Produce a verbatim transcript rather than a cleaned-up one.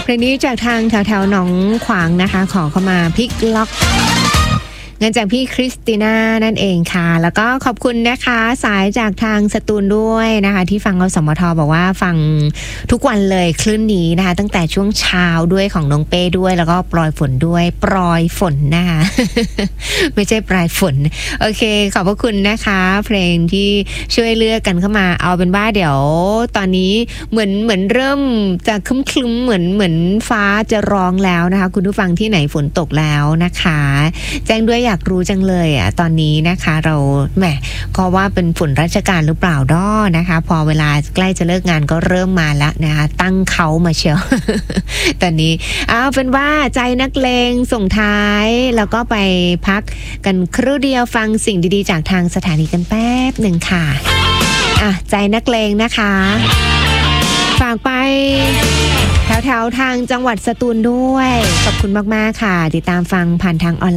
เพลงนี้จากทางแถวๆหนองขวางนะคะขอเข้ามาพลิกล็อกเงินจากพี่คริสติน่านั่นเองค่ะแล้วก็ขอบคุณนะคะสายจากทางสตูลด้วยนะคะที่ฟังอสมทบอกว่าฟังทุกวันเลยคลื่นนี้นะคะตั้งแต่ช่วงเช้าด้วยของน้องเป้ด้วยแล้วก็ปลอยฝนด้วยปลอยฝนนะคะ ไม่ใช่ปลายฝนโอเคขอบพระคุณนะคะเพลงที่ช่วยเลือกกันเข้ามาเอาเป็นว่าเดี๋ยวตอนนี้เหมือนเหมือนเริ่มจะครึ้มๆเหมือนเหมือนฟ้าจะร้องแล้วนะคะคุณผู้ฟังที่ไหนฝนตกแล้วนะคะแจ้งด้วยอยากรู้จังเลยอ่ะตอนนี้นะคะเราแหมก็ว่าเป็นฝนราชการหรือเปล่าด้อนะคะพอเวลาใกล้จะเลิกงานก็เริ่มมาแล้วนะคะตั้งเขามาเชียว ตอนนี้เอาเป็นว่าใจนักเลงส่งท้ายแล้วก็ไปพักกันครู่เดียวฟังสิ่งดีๆจากทางสถานีกันแป๊บหนึ่งค่ะอ่ะใจนักเลงนะคะฝากไปแถวๆทางจังหวัดสตูลด้วยขอบคุณมากๆค่ะติดตามฟังผ่านทางออนไลน์